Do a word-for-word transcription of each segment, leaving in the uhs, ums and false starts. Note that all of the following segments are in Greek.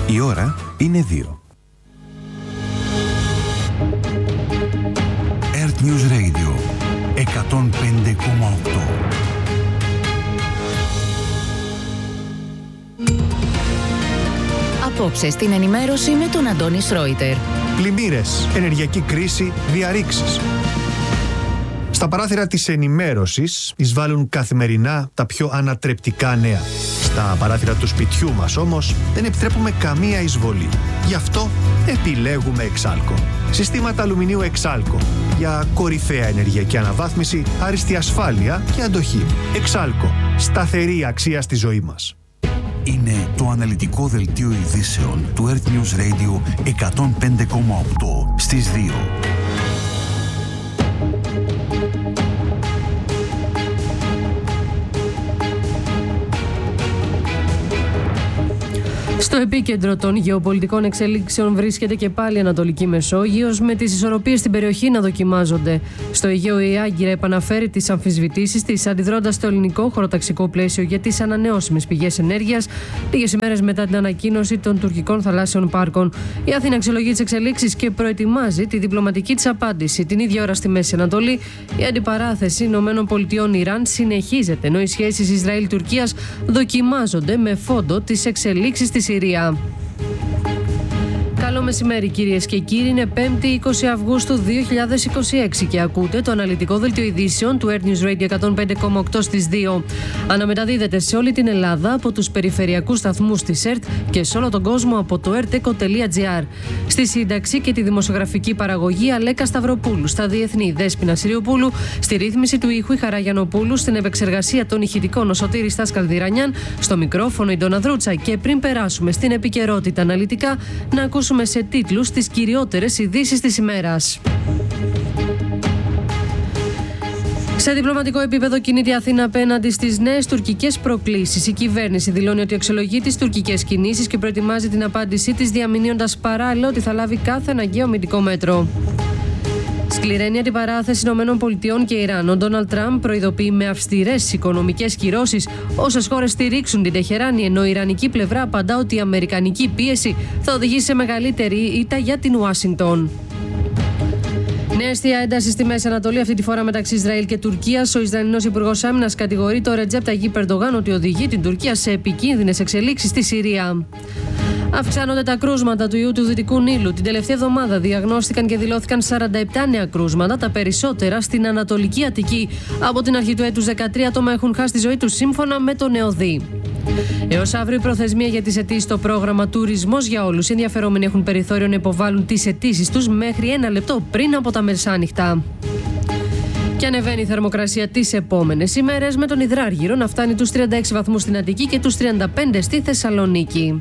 Η ώρα είναι δύο. Earth News Radio εκατόν πέντε κόμμα οκτώ. Απόψε στην ενημέρωση με τον Αντώνη Σρόιτερ. Πλημμύρες, ενεργειακή κρίση, διαρρήξεις. Στα παράθυρα της ενημέρωσης εισβάλλουν καθημερινά τα πιο ανατρεπτικά νέα. Στα παράθυρα του σπιτιού μας όμως δεν επιτρέπουμε καμία εισβολή. Γι' αυτό επιλέγουμε Εξάλκο. Συστήματα αλουμινίου Εξάλκο για κορυφαία ενεργειακή αναβάθμιση, άριστη ασφάλεια και αντοχή. Εξάλκο. Σταθερή αξία στη ζωή μας. Είναι το αναλυτικό δελτίο ειδήσεων του Earth News Radio εκατόν πέντε κόμμα οκτώ στις δύο. Στο επίκεντρο των γεωπολιτικών εξελίξεων βρίσκεται και πάλι η Ανατολική Μεσόγειος, με τις ισορροπίες στην περιοχή να δοκιμάζονται. Στο Αιγαίο η Άγκυρα επαναφέρει τις αμφισβητήσεις της, αντιδρώντας το ελληνικό χωροταξικό πλαίσιο για τις ανανεώσιμες πηγές ενέργειας, λίγες ημέρες μετά την ανακοίνωση των τουρκικών θαλάσσιων πάρκων. Η Αθήνα αξιολογεί τις εξελίξεις και προετοιμάζει τη διπλωματική της απάντηση. Την ίδια ώρα στη Μέση Ανατολή, η αντιπαράθεση ΗΠΑ-Ιράν συνεχίζεται, ενώ οι σχέσεις Ισραήλ-Τουρκίας δοκιμάζονται με φόντο τις εξελίξεις στη Συρία. Καλό μεσημέρι κυρίες και κύριοι, είναι πέμπτη είκοσι Αυγούστου δύο χιλιάδες είκοσι έξι και ακούτε το αναλυτικό δελτίο ειδήσεων του Earth News Radio εκατόν πέντε κόμμα οκτώ στις δύο. Αναμεταδίδεται σε όλη την Ελλάδα από τους περιφερειακούς σταθμούς της ΕΡΤ και σε όλο τον κόσμο από το ερτεκο τελεία τζι άρ. Στη σύνταξη και τη δημοσιογραφική παραγωγή Αλέκα Σταυροπούλου, στα διεθνή Δέσποινα Συριοπούλου, στη ρύθμιση του ήχου η Χαρά Γιαννοπούλου, στην επεξεργασία των ηχητικών ο Σωτήρης Στάσκαλ Διρανιάν, στο μικρόφωνο η Ντόνα Δρούτσα. Και πριν περάσουμε στην επικαιρότητα αναλυτικά, να ακούσουμε σε τίτλους τις κυριότερες ειδήσεις της ημέρας. Σε διπλωματικό επίπεδο κινείται η Αθήνα απέναντι στις νέες τουρκικές προκλήσεις. Η κυβέρνηση δηλώνει ότι αξιολογεί τις τουρκικές κινήσεις και προετοιμάζει την απάντησή της, διαμηνύοντας παράλληλα ότι θα λάβει κάθε αναγκαίο αμυντικό μέτρο. Σκληραίνει αντιπαράθεση ΗΠΑ και Ιράν. Ο Ντόναλντ Τραμπ προειδοποιεί με αυστηρές οικονομικές κυρώσεις όσες χώρες στηρίξουν την Τεχεράνη, ενώ η ιρανική πλευρά απαντά ότι η αμερικανική πίεση θα οδηγήσει σε μεγαλύτερη ήττα για την Ουάσιγκτον. Νέα αιστεία ένταση στη Μέση Ανατολή, αυτή τη φορά μεταξύ Ισραήλ και Τουρκίας. Ο Ισραηλινός Υπουργός Άμυνας κατηγορεί το Ρετζέπ Ταγίπ Ερντογάν ότι οδηγεί την Τουρκία σε επικίνδυνες εξελίξεις στη Συρία. Αυξάνονται τα κρούσματα του ιού του Δυτικού Νείλου. Την τελευταία εβδομάδα διαγνώστηκαν και δηλώθηκαν σαράντα επτά νέα κρούσματα, τα περισσότερα στην Ανατολική Αττική. Από την αρχή του έτους δεκατρία άτομα έχουν χάσει τη ζωή τους, σύμφωνα με τον ΕΟΔΗ. Έως αύριο η προθεσμία για τις αιτήσεις στο πρόγραμμα Τουρισμός για Όλους. Οι ενδιαφερόμενοι έχουν περιθώριο να υποβάλουν τις αιτήσεις τους μέχρι ένα λεπτό πριν από τα μεσάνυχτα. Και ανεβαίνει η θερμοκρασία τις επόμενες ημέρες, με τον υδράργυρο να φτάνει τους τριάντα έξι βαθμούς στην Αττική και τους τριάντα πέντε στη Θεσσαλονίκη.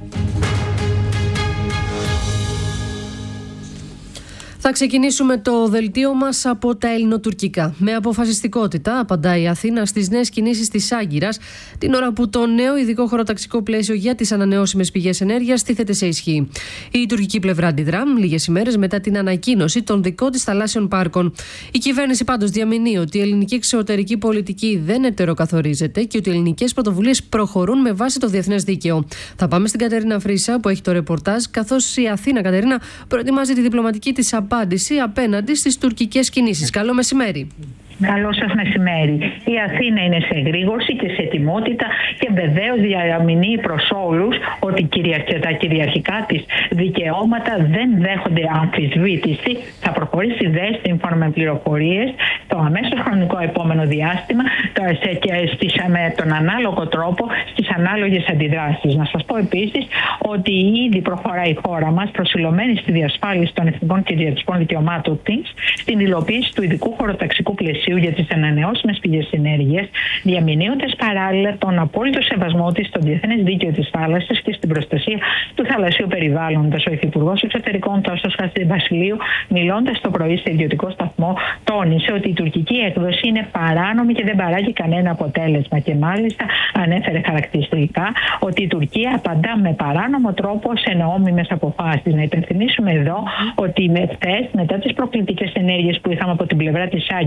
Θα ξεκινήσουμε το δελτίο μας από τα ελληνοτουρκικά. Με αποφασιστικότητα απαντάει η Αθήνα στις νέες κινήσεις της Άγκυρας, την ώρα που το νέο ειδικό χωροταξικό πλαίσιο για τις ανανεώσιμες πηγές ενέργειας τίθεται σε ισχύ. Η τουρκική πλευρά αντιδρά λίγες ημέρες μετά την ανακοίνωση των δικών της θαλάσσιων πάρκων. Η κυβέρνηση πάντως διαμηνύει ότι η ελληνική εξωτερική πολιτική δεν ετεροκαθορίζεται και ότι οι ελληνικές πρωτοβουλίες προχωρούν με βάση το διεθνές δίκαιο. Θα πάμε στην Κατερίνα Φρίσα που έχει το ρεπορτάζ, καθώς η Αθήνα, Κατερίνα, προετοιμάζει τη διπλωματική της απάντηση απέναντι στις τουρκικές κινήσεις. Καλό μεσημέρι. Καλό σας μεσημέρι. Η Αθήνα είναι σε εγρήγορση και σε ετοιμότητα και βεβαίως διαμηνύει προς όλους ότι τα κυριαρχικά της δικαιώματα δεν δέχονται αμφισβήτηση. Θα προχωρήσει δε σύμφωνα με πληροφορίες το αμέσως χρονικό επόμενο διάστημα και με τον ανάλογο τρόπο στις ανάλογες αντιδράσεις. Να σας πω επίσης ότι ήδη προχωράει η χώρα μας προσιλωμένη στη διασφάλιση των εθνικών κυριαρχικών δικαιωμάτων της, στην υλοποίηση του ειδικού χωροταξικού πλαισίου για τις ανανεώσιμες πηγές ενέργειας, διαμηνύοντας παράλληλα τον απόλυτο σεβασμό της στο διεθνές δίκαιο της θάλασσας και στην προστασία του θαλασσίου περιβάλλοντος. Ο Υφυπουργός Εξωτερικών Τάσος Βασιλείου, μιλώντας το πρωί σε ιδιωτικό σταθμό, τόνισε ότι η τουρκική έκδοση είναι παράνομη και δεν παράγει κανένα αποτέλεσμα. Και μάλιστα ανέφερε χαρακτηριστικά ότι η Τουρκία απαντά με παράνομο τρόπο σε νόμιμες αποφάσεις. Να υπενθυμίσουμε εδώ ότι χθες, μετά τις προκλητικές ενέργειες που είχαμε από την πλευρά της Άγκυρας,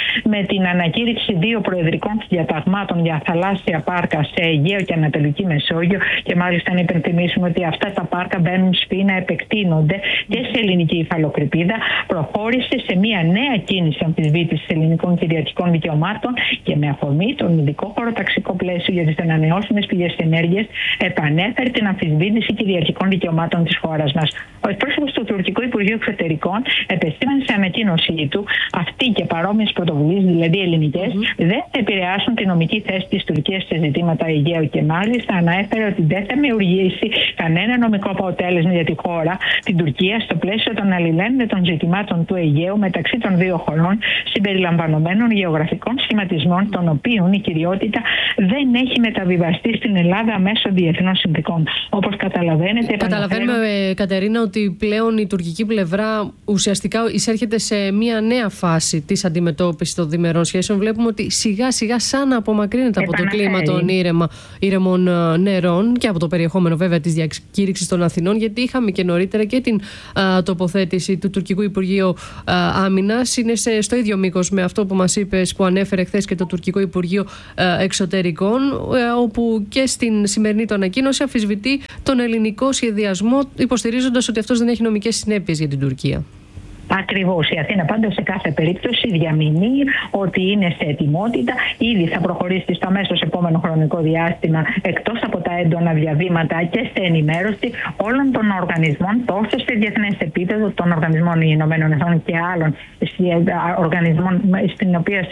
με την ανακήρυξη δύο προεδρικών διαταγμάτων για θαλάσσια πάρκα σε Αιγαίο και Ανατολική Μεσόγειο. Και μάλιστα να υπενθυμίσουμε ότι αυτά τα πάρκα μπαίνουν σφήνα, επεκτείνονται και σε ελληνική υφαλοκρηπίδα. Προχώρησε σε μια νέα κίνηση αμφισβήτησης ελληνικών κυριαρχικών δικαιωμάτων και με αφορμή τον ειδικό χωροταξικό πλαίσιο για τις ανανεώσιμες πηγές ενέργειας επανέφερε την αμφισβήτηση κυριαρχικών δικαιωμάτων της χώρας μας. Ο εκπρόσωπος του Τουρκικού Υπουργείου Εξωτερικών επεσήμανε σε ανακοίνωσή του αυτοί και παρόμοιες πρωτοβουλίες, δηλαδή ελληνικές, mm-hmm. δεν θα επηρεάσουν τη νομική θέση της Τουρκίας σε ζητήματα Αιγαίου και μάλιστα αναέφερε ότι δεν θα δημιουργήσει κανένα νομικό αποτέλεσμα για τη χώρα, την Τουρκία, στο πλαίσιο των αλληλένδετων ζητημάτων του Αιγαίου μεταξύ των δύο χωρών, συμπεριλαμβανομένων γεωγραφικών σχηματισμών, των οποίων η κυριότητα δεν έχει μεταβιβαστεί στην Ελλάδα μέσω διεθνών συνθηκών. Όπως καταλαβαίνετε. Καταλαβαίνουμε, επαναφέρω... Κατερίνα, ότι πλέον η τουρκική πλευρά ουσιαστικά εισέρχεται σε μια νέα φάση της αντιμετώπισης των διμερών σχέσεων. Βλέπουμε ότι σιγά σιγά σαν να απομακρύνεται από το κλίμα των ήρεμα, ήρεμων νερών και από το περιεχόμενο βέβαια της διακήρυξης των Αθηνών, γιατί είχαμε και νωρίτερα και την α, τοποθέτηση του Τουρκικού Υπουργείου Άμυνας. Είναι σε, στο ίδιο μήκος με αυτό που μας είπες, που ανέφερε χθες και το Τουρκικό Υπουργείο α, Εξωτερικών, α, όπου και στην σημερινή του ανακοίνωση αμφισβητεί τον ελληνικό σχεδιασμό, υποστηρίζοντας ότι αυτός δεν έχει νομικές συνέπειες για την Τουρκία. Ακριβώς. Η Αθήνα πάντως σε κάθε περίπτωση διαμηνεί ότι είναι σε ετοιμότητα. Ήδη θα προχωρήσει στο αμέσως επόμενο χρονικό διάστημα, εκτός από τα έντονα διαβήματα και σε ενημέρωση όλων των οργανισμών, τόσο σε διεθνές επίπεδο, των οργανισμών Ηνωμένων Εθνών και άλλων οργανισμών στην οποία,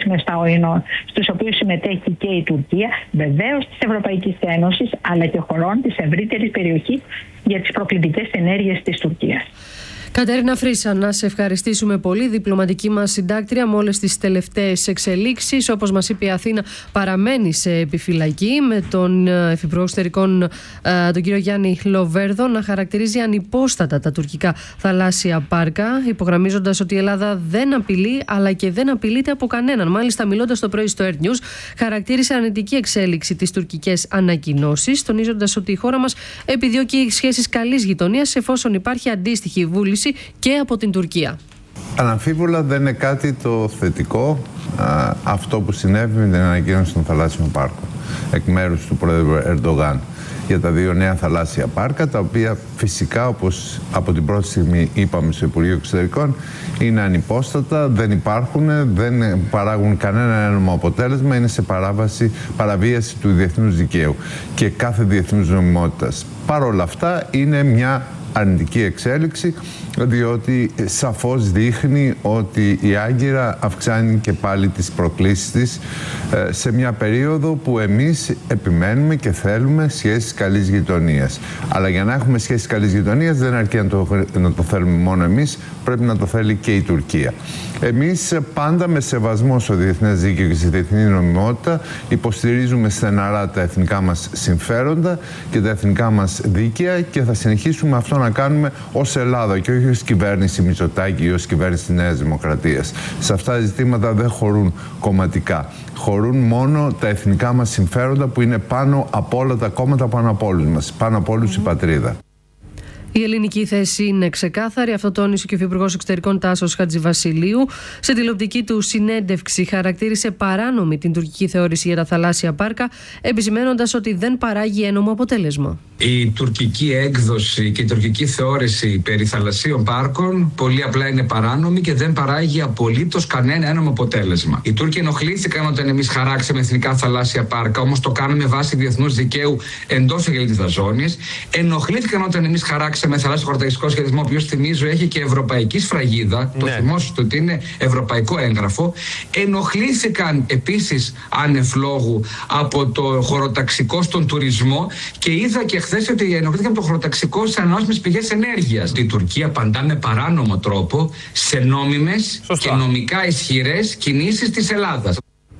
στους οποίους συμμετέχει και η Τουρκία, βεβαίως της Ευρωπαϊκής Ένωσης, αλλά και χωρών της ευρύτερης περιοχής για τις προκλητικές ενέργειες της Τουρκίας. Κατερίνα Φρύσα, να σε ευχαριστήσουμε πολύ. Διπλωματική μας συντάκτρια με όλες τις τελευταίες εξελίξεις. Όπως μας είπε, η Αθήνα παραμένει σε επιφυλακή, με τον Υφυπουργό Εξωτερικών, τον κύριο Γιάννη Λοβέρδο, να χαρακτηρίζει ανυπόστατα τα τουρκικά θαλάσσια πάρκα, υπογραμμίζοντας ότι η Ελλάδα δεν απειλεί, αλλά και δεν απειλείται από κανέναν. Μάλιστα, μιλώντας το πρωί στο Earth News, χαρακτήρισε αρνητική εξέλιξη τις τουρκικές ανακοινώσεις, τονίζοντας ότι η χώρα μας επιδιώκει σχέσεις καλής γειτονίας, εφόσον υπάρχει αντίστοιχη βούληση και από την Τουρκία. Αναμφίβολα δεν είναι κάτι το θετικό α, αυτό που συνέβη με την ανακοίνωση των θαλάσσιων πάρκων εκ μέρους του Πρόεδρου Ερντογάν για τα δύο νέα θαλάσσια πάρκα, τα οποία φυσικά, όπως από την πρώτη στιγμή είπαμε στο Υπουργείο Εξωτερικών, είναι ανυπόστατα, δεν υπάρχουν, δεν παράγουν κανένα ένομο αποτέλεσμα, είναι σε παράβαση, παραβίαση του διεθνούς δικαίου και κάθε διεθνούς νομιμότητας. Παρ' όλα αυτά είναι μια αρνητική εξέλιξη, διότι σαφώς δείχνει ότι η Άγκυρα αυξάνει και πάλι τις προκλήσεις της σε μια περίοδο που εμείς επιμένουμε και θέλουμε σχέσεις καλής γειτονίας. Αλλά για να έχουμε σχέσεις καλής γειτονίας δεν αρκεί να το, να το θέλουμε μόνο εμείς, πρέπει να το θέλει και η Τουρκία. Εμείς πάντα με σεβασμό στο διεθνές δίκαιο και στη διεθνή νομιμότητα υποστηρίζουμε στεναρά τα εθνικά μας συμφέροντα και τα εθνικά μας δίκαια και θα συνεχίσουμε αυτό να κάνουμε ως Ελλάδα και όχι ως κυβέρνηση Μητσοτάκη ή ως κυβέρνηση της Νέας Δημοκρατίας. Σε αυτά τα ζητήματα δεν χωρούν κομματικά. Χωρούν μόνο τα εθνικά μας συμφέροντα που είναι πάνω από όλα τα κόμματα, πάνω από όλους μας, πάνω από όλους η πατρίδα. Η ελληνική θέση είναι ξεκάθαρη. Αυτό τόνισε και ο Υφυπουργός Εξωτερικών Τάσος Χατζηβασιλείου. Σε τηλεοπτική του συνέντευξη χαρακτήρισε παράνομη την τουρκική θεώρηση για τα θαλάσσια πάρκα, επισημαίνοντας ότι δεν παράγει ένομο αποτέλεσμα. Η τουρκική έκδοση και η τουρκική θεώρηση περί θαλασσίων πάρκων πολύ απλά είναι παράνομη και δεν παράγει απολύτως κανένα ένομο αποτέλεσμα. Οι Τούρκοι ενοχλήθηκαν όταν εμείς χαράξαμε εθνικά θαλάσσια πάρκα, όμως το κάναμε βάσει διεθνούς δικαίου εντός εγκαταλειτής ζώνης. Ενοχλήθηκαν όταν εμείς χαράξαμε με θαλάσσιο χωροταξικό σχεδιασμό, ο οποίος θυμίζω έχει και ευρωπαϊκή σφραγίδα, ναι. Το θυμόσαστε ότι είναι ευρωπαϊκό έγγραφο. Ενοχλήθηκαν επίσης ανεφλόγου από το χωροταξικό στον τουρισμό και είδα και χθες ότι ενοχλήθηκαν από το χωροταξικό στις ανανεώσιμες πηγές ενέργειας. Η Τουρκία απαντά με παράνομο τρόπο σε νόμιμες Σωστά. και νομικά ισχυρές κινήσεις της Ελλάδας.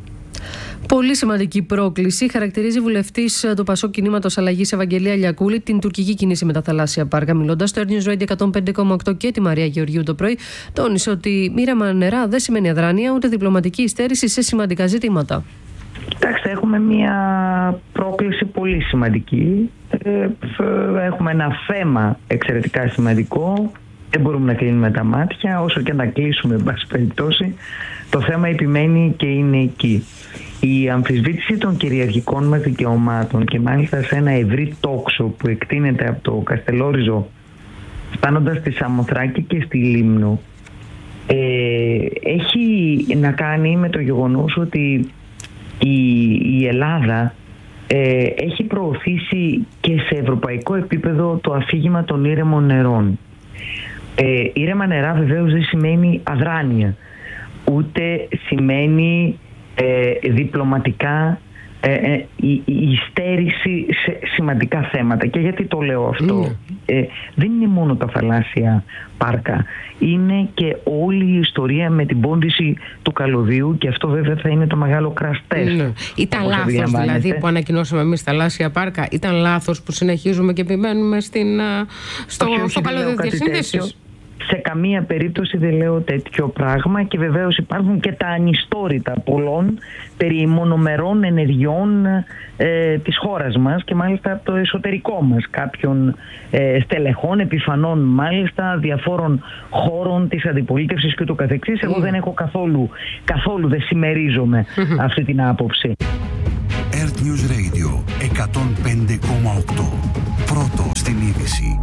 Πολύ σημαντική πρόκληση χαρακτηρίζει βουλευτής του Πασόκ Κινήματος Αλλαγής Ευαγγελία Λιακούλη την τουρκική κίνηση με τα θαλάσσια πάρκα. Μιλώντας στο Earth News Radio εκατόν πέντε κόμμα οκτώ και τη Μαρία Γεωργίου το πρωί, τόνισε ότι μοίραμα νερά δεν σημαίνει αδράνεια ούτε διπλωματική υστέρηση σε σημαντικά ζητήματα. Κοιτάξτε, έχουμε μια πρόκληση πολύ σημαντική. Έχουμε ένα θέμα εξαιρετικά σημαντικό Δεν μπορούμε να κλείνουμε τα μάτια, όσο και να κλείσουμε, εν πάση περιπτώσει, το θέμα επιμένει και είναι εκεί. Η αμφισβήτηση των κυριαρχικών μας δικαιωμάτων και μάλιστα σε ένα ευρύ τόξο που εκτείνεται από το Καστελόριζο φτάνοντας στη Σαμοθράκη και στη Λίμνο, ε, έχει να κάνει με το γεγονός ότι η, η Ελλάδα ε, έχει προωθήσει και σε ευρωπαϊκό επίπεδο το αφήγημα των ήρεμων νερών. Ε, ήρεμα νερά βεβαίως δεν σημαίνει αδράνεια, ούτε σημαίνει ε, διπλωματικά ε, ε, η, η στέρηση σε σημαντικά θέματα. Και γιατί το λέω αυτό? Mm. Ε, δεν είναι μόνο τα θαλάσσια πάρκα, είναι και όλη η ιστορία με την πόντιση του καλωδίου, και αυτό βέβαια θα είναι το μεγάλο κραστές. Mm. Ήταν λάθος δηλαδή που ανακοινώσαμε εμείς τα θαλάσσια πάρκα? Ήταν λάθος που συνεχίζουμε και επιμένουμε στην, στο, στο καλωδίο της σύνδεσης? Σε καμία περίπτωση δεν λέω τέτοιο πράγμα, και βεβαίως υπάρχουν και τα ανιστόρητα πολλών περί μονομερών ενεργειών ε, της χώρας μας, και μάλιστα από το εσωτερικό μας, κάποιων ε, στελεχών, επιφανών μάλιστα, διαφόρων χώρων της αντιπολίτευσης και το καθεξής. Εγώ δεν έχω καθόλου, καθόλου δεν συμμερίζομαι αυτή την άποψη. Earth News Radio εκατόν πέντε κόμμα οκτώ. Πρώτο στην είδηση.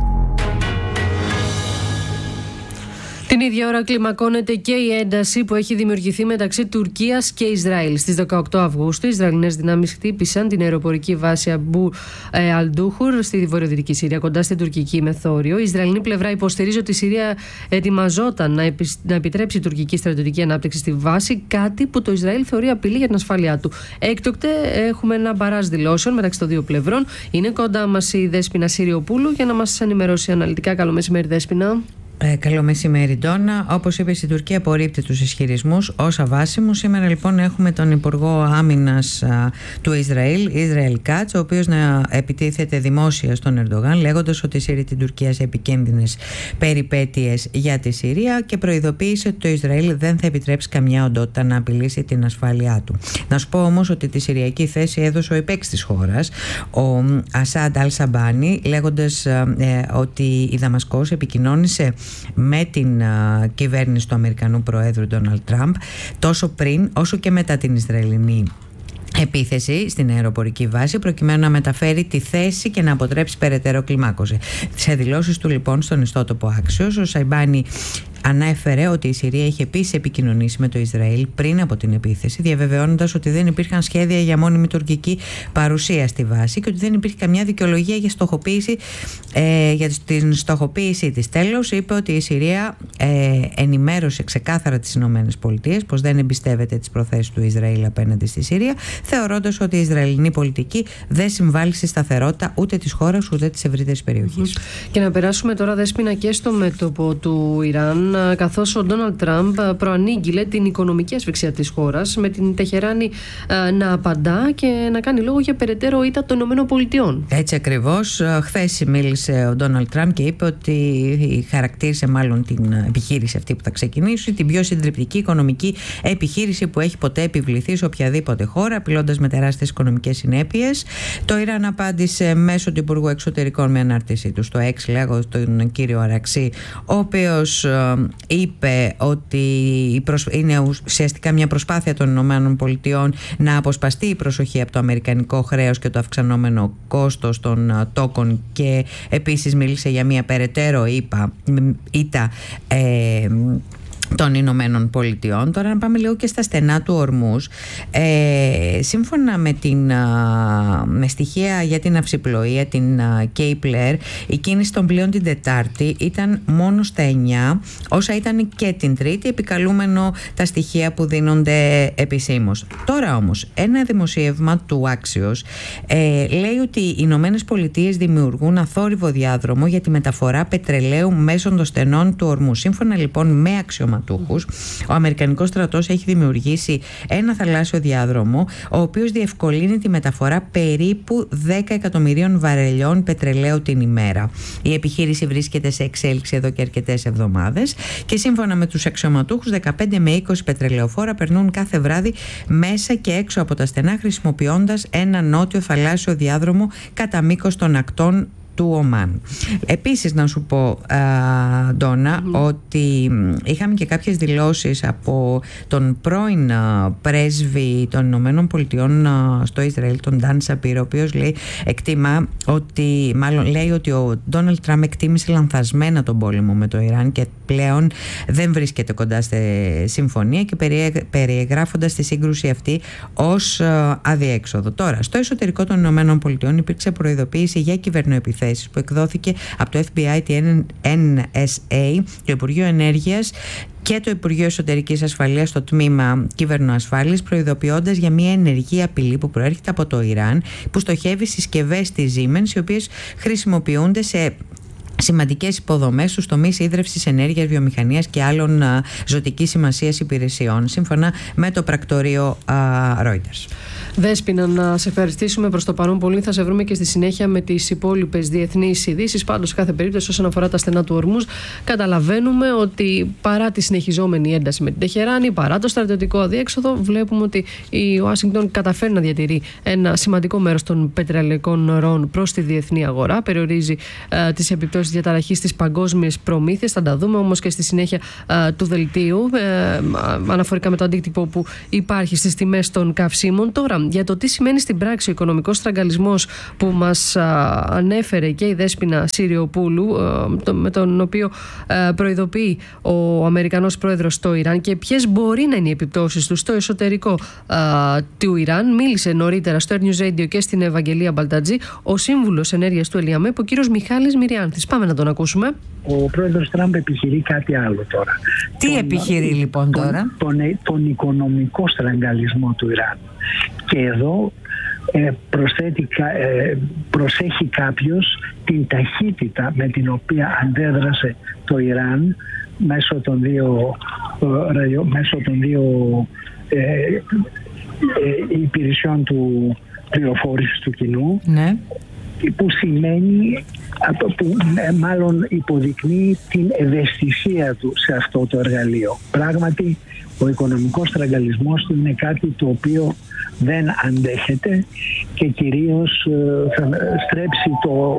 Την ίδια ώρα κλιμακώνεται και η ένταση που έχει δημιουργηθεί μεταξύ Τουρκίας και Ισραήλ. Στις δεκαοκτώ Αυγούστου, οι Ισραηλινές δυνάμεις χτύπησαν την αεροπορική βάση Αμπού ε, Αλντούχουρ στη βορειοδυτική Συρία, κοντά στην τουρκική μεθόριο. Η Ισραηλινή πλευρά υποστηρίζει ότι η Συρία ετοιμαζόταν να, επι, να επιτρέψει η τουρκική στρατιωτική ανάπτυξη στη βάση, κάτι που το Ισραήλ θεωρεί απειλή για την ασφάλειά του. Έκτοτε έχουμε ένα μπαράζ δηλώσεων μεταξύ των δύο πλευρών. Είναι κοντά μας η Δέσποινα Συριοπούλου για να μας ενημερώσει αναλυτικά. Καλό μεσημέρι, Δέσποινα. Ε, καλό μεσημέρι, Ντόνα. Όπως είπες, η Τουρκία απορρίπτει τους ισχυρισμούς ως αβάσιμους. Σήμερα λοιπόν έχουμε τον Υπουργό Άμυνας α, του Ισραήλ, Ισραήλ Κάτς, ο οποίος να επιτίθεται δημόσια στον Ερντογάν, λέγοντας ότι σύρει την Τουρκία σε επικίνδυνες περιπέτειες για τη Συρία, και προειδοποίησε ότι το Ισραήλ δεν θα επιτρέψει καμιά οντότητα να απειλήσει την ασφάλειά του. Να σου πω όμως ότι τη συριακή θέση έδωσε ο υπέκτης της χώρας, ο Ασάντ Αλ-Σαμπάνι, λέγοντας ε, ότι η Δαμασκός επικοινώνησε με την uh, κυβέρνηση του Αμερικανού Προέδρου Ντόναλντ Τραμπ τόσο πριν όσο και μετά την Ισραηλινή επίθεση στην αεροπορική βάση, προκειμένου να μεταφέρει τη θέση και να αποτρέψει περαιτέρω κλιμάκωση. Σε δηλώσεις του λοιπόν στον ιστότοπο Axios, ο Σαϊμπάνι ανέφερε ότι η Συρία είχε επίσης επικοινωνήσει με το Ισραήλ πριν από την επίθεση, διαβεβαιώνοντας ότι δεν υπήρχαν σχέδια για μόνιμη τουρκική παρουσία στη βάση και ότι δεν υπήρχε καμιά δικαιολογία για, στοχοποίηση, ε, για την στοχοποίησή της. Τέλος, είπε ότι η Συρία ε, ενημέρωσε ξεκάθαρα τις ΗΠΑ πως δεν εμπιστεύεται τις προθέσεις του Ισραήλ απέναντι στη Συρία, θεωρώντας ότι η Ισραηλινή πολιτική δεν συμβάλλει στη σταθερότητα ούτε της χώρας ούτε της ευρύτερης περιοχής. Mm-hmm. Και να περάσουμε τώρα, Δέσποινα, και στο μέτωπο του Ιράν, καθώς ο Ντόναλντ Τραμπ προανήγγειλε την οικονομική ασφυξία της χώρας, με την Τεχεράνη να απαντά και να κάνει λόγο για περαιτέρω ήττα των ΗΠΑ. Έτσι ακριβώς. Χθες μίλησε ο Ντόναλντ Τραμπ και είπε ότι χαρακτήρισε μάλλον την επιχείρηση αυτή που θα ξεκινήσει την πιο συντριπτική οικονομική επιχείρηση που έχει ποτέ επιβληθεί σε οποιαδήποτε χώρα, απειλώντας με τεράστιες οικονομικές συνέπειες. Το Ιράν απάντησε μέσω του Υπουργού Εξωτερικών με ανάρτησή του στο X, λέγω τον κύριο Αραξί, ο οποίος είπε ότι είναι ουσιαστικά μια προσπάθεια των ΗΠΑ να αποσπαστεί η προσοχή από το αμερικανικό χρέος και το αυξανόμενο κόστος των τόκων, και επίσης μίλησε για μια περαιτέρω ήττα ε, των Ηνωμένων Πολιτειών. Τώρα να πάμε λίγο και στα στενά του Ορμούζ. Ε, σύμφωνα με, την, με στοιχεία για την αυσιπλοεία, την Cape Air, η κίνηση των πλοίων την Τετάρτη ήταν μόνο στα εννιά, όσα ήταν και την Τρίτη, επικαλούμενο τα στοιχεία που δίνονται επισήμως. Τώρα όμως, ένα δημοσίευμα του Axios ε, λέει ότι οι Ηνωμένες Πολιτείες δημιουργούν αθόρυβο διάδρομο για τη μεταφορά πετρελαίου μέσω των στενών του Ορμούζ. Σύμφωνα λοιπόν με αξιωματικούς, ο Αμερικανικός στρατός έχει δημιουργήσει ένα θαλάσσιο διάδρομο, ο οποίος διευκολύνει τη μεταφορά περίπου δέκα εκατομμυρίων βαρελιών πετρελαίου την ημέρα. Η επιχείρηση βρίσκεται σε εξέλιξη εδώ και αρκετές εβδομάδες και σύμφωνα με τους αξιωματούχους, δεκαπέντε με είκοσι πετρελαιοφόρα περνούν κάθε βράδυ μέσα και έξω από τα στενά, χρησιμοποιώντας ένα νότιο θαλάσσιο διάδρομο κατά μήκος των ακτών του Ομάν. Επίσης να σου πω, α, Ντόνα, mm. ότι είχαμε και κάποιες δηλώσεις από τον πρώην α, πρέσβη των Ηνωμένων Πολιτειών α, στο Ισραήλ, τον Νταν Σαπίρο, ο οποίος λέει, εκτιμά ότι, μάλλον λέει ότι ο Ντόναλντ Τραμπ εκτίμησε λανθασμένα τον πόλεμο με το Ιράν και πλέον δεν βρίσκεται κοντά στη συμφωνία, και περιεγράφοντας τη σύγκρουση αυτή ως α, αδιέξοδο. Τώρα, στο εσωτερικό των Ηνωμένων Πολιτειών υπήρξε προειδοποίηση για κυβερνοεπιθέσεις που εκδόθηκε από το Εφ Μπι Άι, τη Εν Ες Έι, το Υπουργείο Ενέργειας και το Υπουργείο Εσωτερικής Ασφαλείας στο τμήμα Κυβερνοασφάλειας, προειδοποιώντας για μια ενεργή απειλή που προέρχεται από το Ιράν, που στοχεύει συσκευές της Siemens, οι οποίες χρησιμοποιούνται σε σημαντικές υποδομές στους τομείς ίδρευσης ενέργειας, βιομηχανίας και άλλων α, ζωτικής σημασίας υπηρεσιών, σύμφωνα με το πρακτορείο α, Reuters. Δέσποινα, να σε ευχαριστήσουμε προς το παρόν πολύ. Θα σε βρούμε και στη συνέχεια με τις υπόλοιπες διεθνείς ειδήσεις. Πάντως, σε κάθε περίπτωση, όσον αφορά τα στενά του Ορμούζ, καταλαβαίνουμε ότι παρά τη συνεχιζόμενη ένταση με την Τεχεράνη, παρά το στρατιωτικό αδιέξοδο, βλέπουμε ότι η Ουάσιγκτον καταφέρει να διατηρεί ένα σημαντικό μέρος των πετρελαϊκών ροών προς τη διεθνή αγορά. Περιορίζει ε, τις επιπτώσεις διαταραχής στις παγκόσμιες προμήθειες. Θα τα δούμε όμως και στη συνέχεια ε, του δελτίου, ε, αναφορικά με το αντίκτυπο που υπάρχει στις τιμές των καυσίμων. Τώρα, για το τι σημαίνει στην πράξη ο οικονομικός στραγγαλισμός που μας α, ανέφερε και η Δέσποινα Συριοπούλου, α, το, με τον οποίο α, προειδοποιεί ο Αμερικανός πρόεδρος στο Ιράν, και ποιες μπορεί να είναι οι επιπτώσεις του στο εσωτερικό α, του Ιράν. Μίλησε νωρίτερα στο Air News Radio και στην Ευαγγελία Μπαλτατζή ο σύμβουλος ενέργειας του Ελιαμέπ, ο κύριος Μιχάλης Μυριάνθης. Πάμε να τον ακούσουμε. Ο πρόεδρος Τραμπ επιχειρεί κάτι άλλο τώρα. Τι τον, επιχειρεί λοιπόν τώρα? Τον, τον, τον οικονομικό στραγγαλισμό του Ιράν. Και εδώ ε, προσθέτει, ε, προσέχει κάποιος την ταχύτητα με την οποία αντέδρασε το Ιράν μέσω των δύο, ε, μέσω των δύο ε, ε, υπηρεσιών του πληροφόρησης του κοινού, ναι, που σημαίνει, που μάλλον υποδεικνύει την ευαισθησία του σε αυτό το εργαλείο. Πράγματι, ο οικονομικός στραγγαλισμός του είναι κάτι το οποίο δεν αντέχεται και κυρίως θα στρέψει το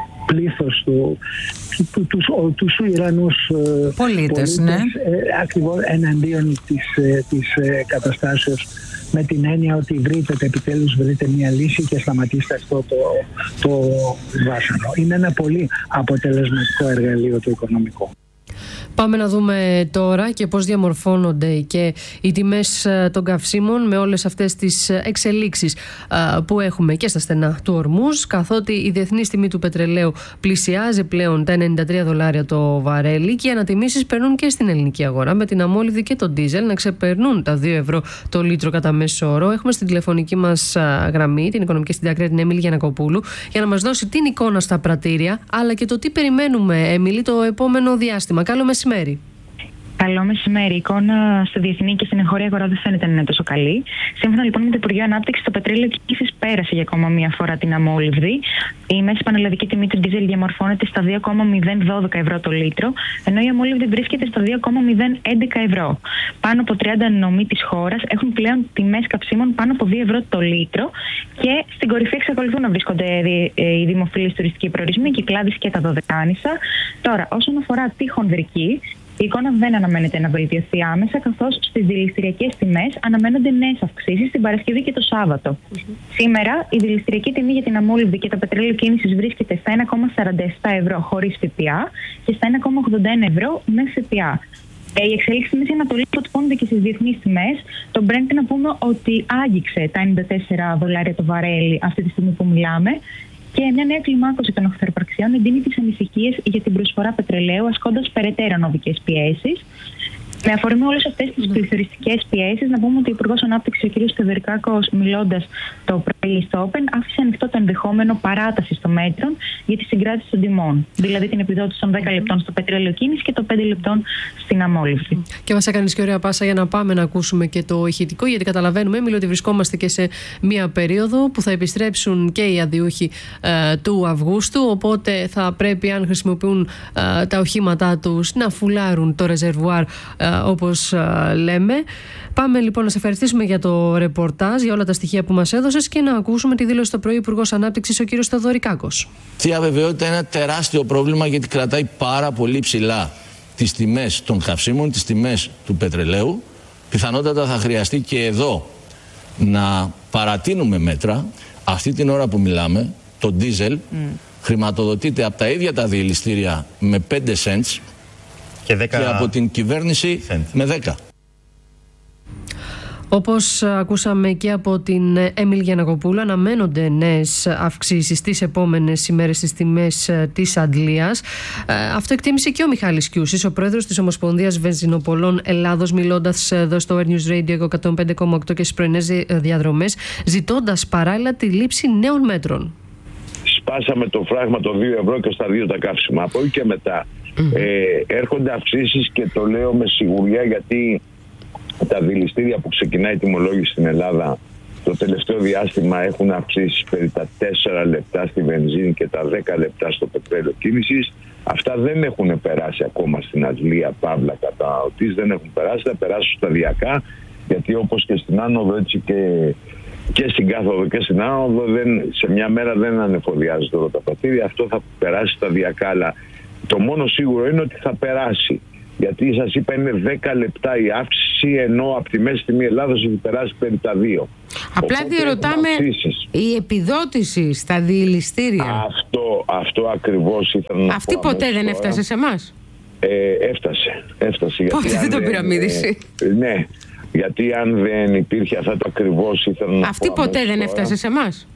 πλήθος του, του, του, του, τους Ιρανούς πολίτες, πολίτες ναι. ακριβώς εναντίον της, της καταστάσεως, με την έννοια ότι βρείτε, επιτέλους βρείτε μια λύση και σταματήστε αυτό το, το βάσανο. Είναι ένα πολύ αποτελεσματικό εργαλείο το οικονομικό. Πάμε να δούμε τώρα και πώς διαμορφώνονται και οι τιμές των καυσίμων με όλες αυτές τις εξελίξεις που έχουμε και στα στενά του Ορμούζ, καθότι η διεθνής τιμή του πετρελαίου πλησιάζει πλέον τα ενενήντα τρία δολάρια το βαρέλι και οι ανατιμήσεις περνούν και στην ελληνική αγορά, με την αμόλυβδη και τον ντίζελ να ξεπερνούν τα δύο ευρώ το λίτρο κατά μέσο όρο. Έχουμε στην τηλεφωνική μας γραμμή την οικονομική συντάκτρια, την Έμιλη Γιαννακοπούλου, για να μας δώσει την εικόνα στα πρατήρια, αλλά και το τι περιμένουμε, Έμιλη, το επόμενο διάστημα. Καλό μεσημέρι. Καλό μεσημέρι. Η εικόνα στη διεθνή και στην εγχώρια αγορά δεν φαίνεται να είναι τόσο καλή. Σύμφωνα λοιπόν με το Υπουργείο Ανάπτυξης, το πετρέλαιο κίνησης πέρασε για ακόμα μία φορά την αμόλυβδη. Η μέση πανελλαδική τιμή του ντίζελ διαμορφώνεται στα δύο κόμμα μηδέν δώδεκα ευρώ το λίτρο, ενώ η αμόλυβδη βρίσκεται στα δύο κόμμα μηδέν έντεκα ευρώ. Πάνω από τριάντα νομοί της χώρας έχουν πλέον τιμές καυσίμων πάνω από δύο ευρώ το λίτρο και στην κορυφή εξακολουθούν να βρίσκονται οι δημοφιλείς τουριστικοί προορισμοί, η Κυκλάδης και τα Δωδεκάνησα. Τώρα, όσον αφορά τη χονδρική, η εικόνα δεν αναμένεται να βελτιωθεί άμεσα, καθώς στις δηληστηριακές τιμές αναμένονται νέες αυξήσεις την Παρασκευή και το Σάββατο. Mm-hmm. Σήμερα η δηληστηριακή τιμή για την αμόλυβδη και το πετρέλαιο κίνησης βρίσκεται στα ένα κόμμα σαράντα επτά ευρώ χωρίς ΦΠΑ και στα ένα κόμμα ογδόντα ένα ευρώ με ΦΠΑ. Οι εξελίξεις τιμής Ανατολής αποτυπώνονται και στις διεθνείς τιμές. Το Brent, να πούμε ότι άγγιξε τα ενενήντα τέσσερα δολάρια το βαρέλι αυτή τη στιγμή που μιλάμε. Και μια νέα κλιμάκωση των οχθροπραξιών εντείνει τις ανησυχίες για την προσφορά πετρελαίου, ασκώντας περαιτέρω νοβικές πιέσεις. Με αφορμή όλες αυτές τις πληθωριστικές πιέσεις, να πούμε ότι ο Υπουργός Ανάπτυξης, ο κ. Θεοδωρικάκος, μιλώντας το πρωί στο Open, άφησε ανοιχτό το ενδεχόμενο παράταση των μέτρων για τη συγκράτηση των τιμών. Δηλαδή την επιδότηση των δέκα λεπτών στο πετρέλαιο κίνηση και των πέντε λεπτών στην αμόλυβδη. Και μας έκανε και ωραία πάσα για να πάμε να ακούσουμε και το ηχητικό, γιατί καταλαβαίνουμε, Έμιλη, ότι βρισκόμαστε και σε μία περίοδο που θα επιστρέψουν και οι αδειούχοι ε, του Αυγούστου. Οπότε θα πρέπει, αν χρησιμοποιούν ε, τα οχήματά τους, να φουλάρουν το ρεζερβουάρ ε, όπως λέμε. Πάμε λοιπόν να σε ευχαριστήσουμε για το ρεπορτάζ, για όλα τα στοιχεία που μας έδωσες και να ακούσουμε τη δήλωση στο πρωί Υπουργός Ανάπτυξης ο κύριος Θεοδωρικάκος. Αυτή η αβεβαιότητα είναι ένα τεράστιο πρόβλημα, γιατί κρατάει πάρα πολύ ψηλά τις τιμές των καυσίμων, τις τιμές του πετρελαίου. Πιθανότατα θα χρειαστεί και εδώ να παρατείνουμε μέτρα. Αυτή την ώρα που μιλάμε, το ντίζελ mm. χρηματοδοτείται από τα ίδια τα διελιστήρια με πέντε cents και, δέκα... και από την κυβέρνηση cent. Με δέκα. Όπως ακούσαμε και από την Έμιλ Γιαννακοπούλου, αναμένονται νέες αυξήσεις τις επόμενες ημέρες στις τιμές της Αντλίας. Αυτό εκτίμησε και ο Μιχάλης Κιούσης, ο πρόεδρος της Ομοσπονδίας Βενζινοπολών Ελλάδος, μιλώντας εδώ στο Air News Radio εκατόν πέντε κόμμα οκτώ και στις πρωινές διαδρομές, ζητώντας παράλληλα τη λήψη νέων μέτρων. Σπάσαμε το φράγμα των δύο ευρώ και στα δύο τα καύσιμα. Από εκεί και μετά mm-hmm. ε, έρχονται αυξήσεις, και το λέω με σιγουριά, γιατί τα δηληστήρια που ξεκινάει η τιμολόγηση στην Ελλάδα το τελευταίο διάστημα έχουν αυξήσει περί τα τέσσερα λεπτά στη βενζίνη και τα δέκα λεπτά στο πετρέλαιο κίνησης. Αυτά δεν έχουν περάσει ακόμα στην Αντλία, παύλα καταναλωτής, δεν έχουν περάσει, θα περάσουν σταδιακά, γιατί όπως και στην άνοδο, έτσι και, και στην κάθοδο και στην άνοδο, δεν, σε μια μέρα δεν ανεφοδιάζεται όλα τα πατήρια. Αυτό θα περάσει σταδιακά, αλλά το μόνο σίγουρο είναι ότι θα περάσει. Γιατί σας είπα είναι δέκα λεπτά η αύξηση, ενώ από τη μέση τιμή Ελλάδος έχει περάσει περί τα δύο. Απλά διερωτάμε, η επιδότηση στα διελιστήρια. Αυτό, αυτό ακριβώς ήθελα να Αυτή ποτέ δεν τώρα. Έφτασε σε εμάς. Ε, έφτασε, έφτασε. Πότε δεν το πυραμίδησε. Ε, ναι, γιατί αν δεν υπήρχε αυτό το ακριβώς ήθελα να Αυτή ποτέ δεν έφτασε σε εμάς.